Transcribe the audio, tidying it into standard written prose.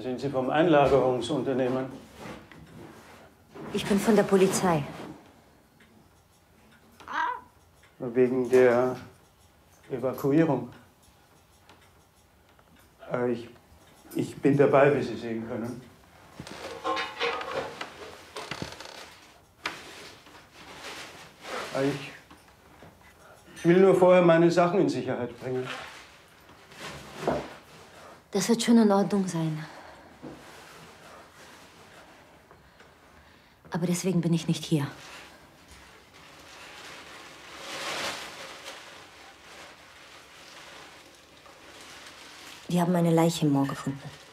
Sind Sie vom Einlagerungsunternehmen? Ich bin von der Polizei. Wegen der Evakuierung. Ich bin dabei, wie Sie sehen können. Ich will nur vorher meine Sachen in Sicherheit bringen. Das wird schon in Ordnung sein. Aber deswegen bin ich nicht hier. Die haben eine Leiche im Moor gefunden.